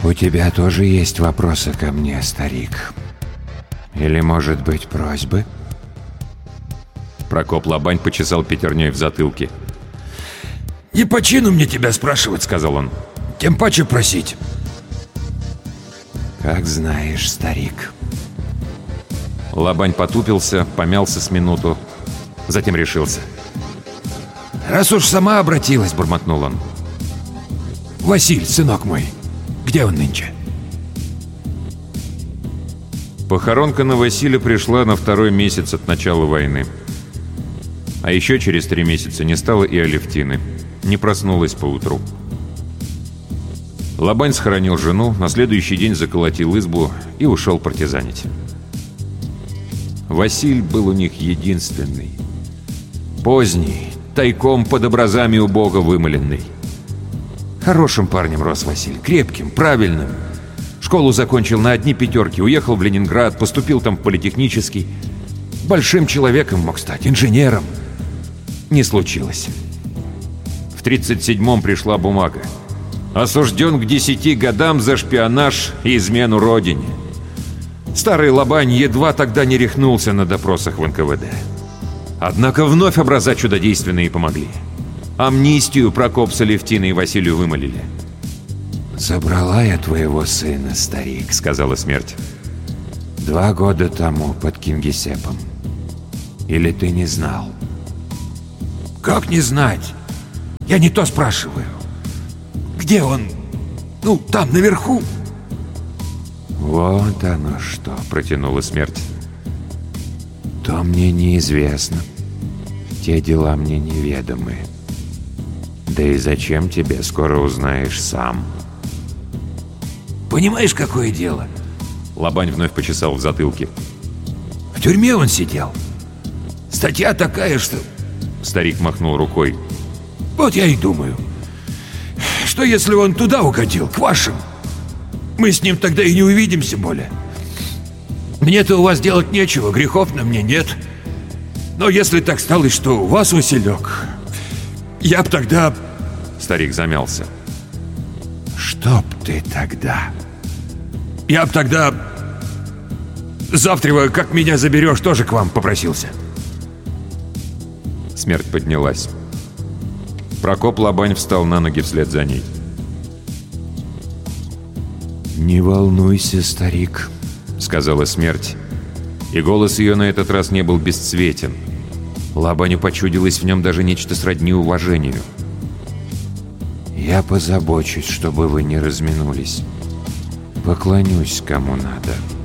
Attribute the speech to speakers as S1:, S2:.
S1: У тебя тоже есть вопросы ко мне, старик? Или, может быть, просьбы?
S2: Прокоп Лобань почесал пятерней в затылке.
S3: «Не по чину мне тебя спрашивать», — сказал он. «Тем паче просить».
S1: «Как знаешь, старик».
S2: Лобань потупился, помялся с минуту, затем решился.
S3: «Раз уж сама обратилась», — бурмотнул он. «Василь, сынок мой, где он нынче?»
S2: Похоронка на Василия пришла на 2-й месяц от начала войны. А еще через 3 месяца не стало и Алевтины. Не проснулась поутру. Лобань схоронил жену, на следующий день заколотил избу и ушел партизанить. Василь был у них единственный. Поздний, тайком под образами у Бога вымоленный. Хорошим парнем рос Василь, крепким, правильным. Школу закончил на одни 5, уехал в Ленинград, поступил там в политехнический. Большим человеком мог стать, инженером. Не случилось. В 1937-м пришла бумага. Осужден к 10 годам за шпионаж и измену родине. Старый Лобань едва тогда не рехнулся на допросах в НКВД. Однако вновь образа чудодейственные помогли. Амнистию Прокоп с Алевтиной Василию вымолили.
S1: «Забрала я твоего сына, старик», — сказала смерть. 2 года тому под Кингисеппом. Или ты не знал?
S3: «Как не знать? Я не то спрашиваю. Где он? Ну, там, наверху?»
S1: «Вот оно что», — протянула смерть. «То мне неизвестно. Те дела мне неведомы. Да и зачем тебе, скоро узнаешь сам».
S3: «Понимаешь, какое дело?»
S2: Лобань вновь почесал в затылке.
S3: «В тюрьме он сидел. Статья такая, что...»
S2: Старик махнул рукой.
S3: «Вот я и думаю, что если он туда угодил, к вашим, мы с ним тогда и не увидимся более. Мне-то у вас делать нечего, грехов на мне нет. Но если так стало, что у вас, Василек, я б тогда...»
S2: Старик замялся.
S1: «Что б ты тогда?»
S3: «Я б тогда... Завтра, как меня заберешь, тоже к вам попросился».
S2: Смерть поднялась. Прокоп Лобань встал на ноги вслед за ней.
S1: «Не волнуйся, старик»,
S2: — сказала смерть. И голос ее на этот раз не был бесцветен. Лобаню почудилось в нем даже нечто сродни уважению.
S1: «Я позабочусь, чтобы вы не разминулись. Поклонюсь, кому надо».